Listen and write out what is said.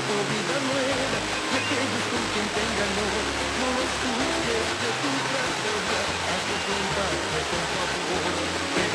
o vida nueva, y aquellos con quien te engañó, no los juzgues de tu trasera, haz tu contacto con favor.